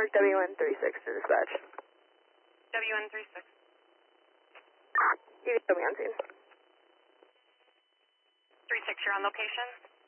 York WN36 to dispatch. WN36. You can show me on scene. 36, you're on location?